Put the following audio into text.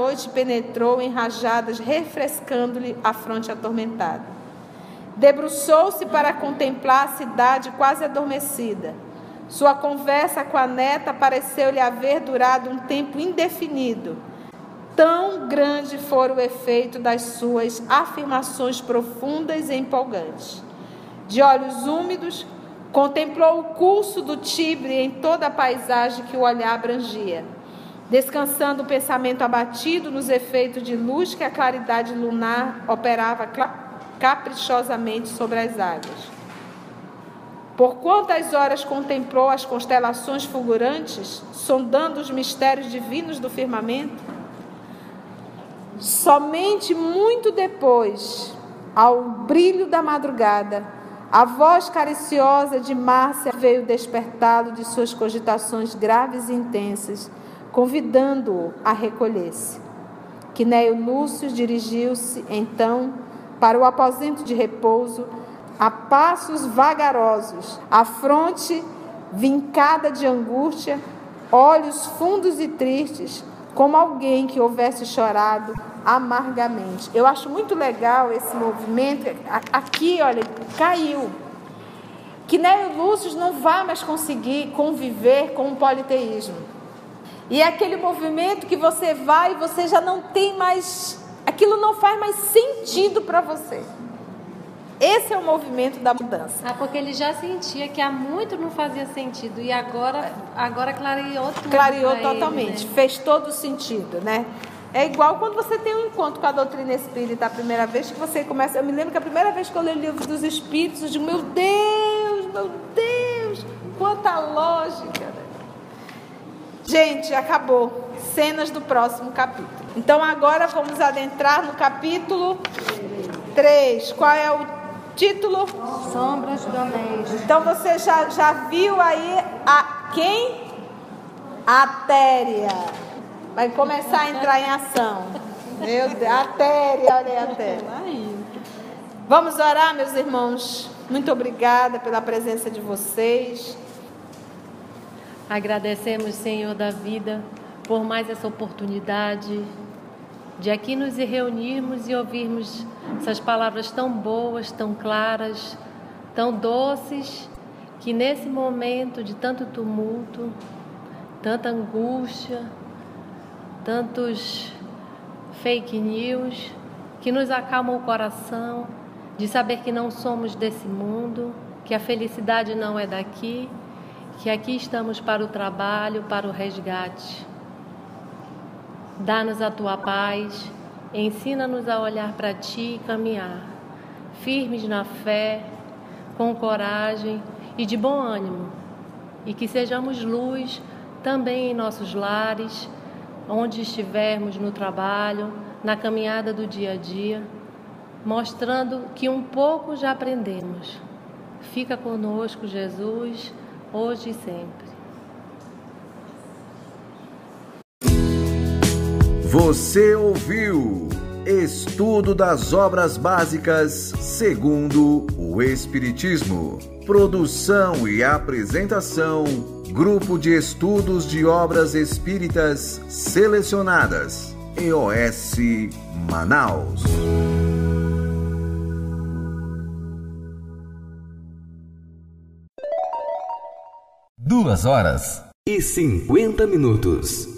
noite penetrou em rajadas, refrescando-lhe a fronte atormentada. Debruçou-se para contemplar a cidade quase adormecida. Sua conversa com a neta pareceu-lhe haver durado um tempo indefinido. Tão grande foi o efeito das suas afirmações profundas e empolgantes. De olhos úmidos, contemplou o curso do Tibre em toda a paisagem que o olhar abrangia, descansando o pensamento abatido nos efeitos de luz que a claridade lunar operava caprichosamente sobre as águas. Por quantas horas contemplou as constelações fulgurantes, sondando os mistérios divinos do firmamento? Somente muito depois, ao brilho da madrugada, a voz cariciosa de Márcia veio despertá-lo de suas cogitações graves e intensas, convidando-o a recolher-se. Quinéio Lúcio dirigiu-se, então, para o aposento de repouso, a passos vagarosos, a fronte vincada de angústia, olhos fundos e tristes, como alguém que houvesse chorado amargamente. Eu acho muito legal esse movimento. Aqui, olha, caiu. Quinéio Lúcio não vai mais conseguir conviver com o politeísmo. E é aquele movimento que você vai e você já não tem mais... Aquilo não faz mais sentido para você. Esse é o movimento da mudança. Porque ele já sentia que há muito não fazia sentido. E agora clareou tudo. Clareou totalmente. Ele, né? Fez todo sentido, né? É igual quando você tem um encontro com a doutrina espírita a primeira vez que você começa... Eu me lembro que a primeira vez que eu li o livro dos Espíritos, eu digo, meu Deus, quanta lógica. Né? Gente, acabou. Cenas do próximo capítulo. Então agora vamos adentrar no capítulo 3. Qual é o título? Sombras domésticas. Então você já viu aí quem? Atéria. Vai começar a entrar em ação. Meu Deus, Atéria, olha aí, Atéria. Vamos orar, meus irmãos. Muito obrigada pela presença de vocês. Agradecemos, Senhor da vida, por mais essa oportunidade de aqui nos reunirmos e ouvirmos essas palavras tão boas, tão claras, tão doces, que nesse momento de tanto tumulto, tanta angústia, tantos fake news, que nos acalmam o coração, de saber que não somos desse mundo, que a felicidade não é daqui, que aqui estamos para o trabalho, para o resgate. Dá-nos a tua paz, ensina-nos a olhar para ti e caminhar, firmes na fé, com coragem e de bom ânimo, e que sejamos luz também em nossos lares, onde estivermos no trabalho, na caminhada do dia a dia, mostrando que um pouco já aprendemos. Fica conosco, Jesus, hoje e sempre. Você ouviu Estudo das Obras Básicas segundo o Espiritismo. Produção e apresentação, Grupo de Estudos de Obras Espíritas Selecionadas, EOS Manaus. 2 horas e 50 minutos.